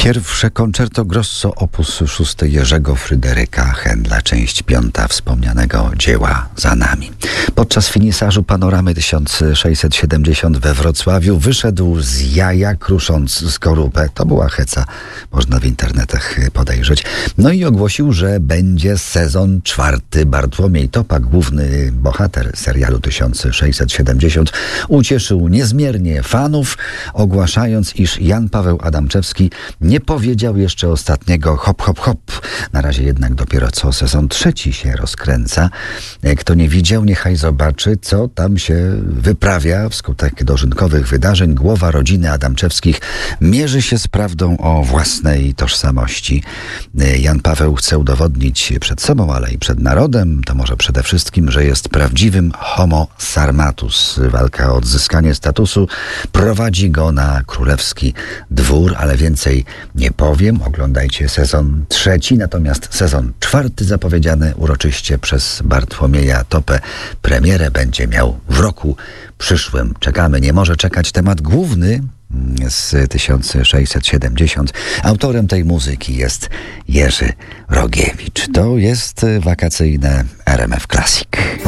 Pierwsze Concerto Grosso op. 6 Jerzego Fryderyka Händla, część 5 wspomnianego dzieła za nami. Podczas finisażu Panoramy 1670 we Wrocławiu wyszedł z jaja, krusząc skorupę. To była heca, można w internetach podejrzeć. No i ogłosił, że będzie sezon 4. Bartłomiej Topa, główny bohater serialu 1670, ucieszył niezmiernie fanów, ogłaszając, iż Jan Paweł Adamczewski nie powiedział jeszcze ostatniego hop, hop, hop. Na razie jednak dopiero co sezon 3 się rozkręca. Kto nie widział, niechaj zobaczy, co tam się wyprawia wskutek dożynkowych wydarzeń. Głowa rodziny Adamczewskich mierzy się z prawdą o własnej tożsamości. Jan Paweł chce udowodnić przed sobą, ale i przed narodem, to może przede wszystkim, że jest prawdziwym homo sarmatus. Walka o odzyskanie statusu prowadzi go na królewski dwór, ale więcej nie powiem. Oglądajcie sezon 3, natomiast sezon 4 zapowiedziany uroczyście przez Bartłomieja Topę. Premierę będzie miał w roku przyszłym. Czekamy, nie może czekać temat główny z 1670. Autorem tej muzyki jest Jerzy Rogiewicz. To jest wakacyjne RMF Classic.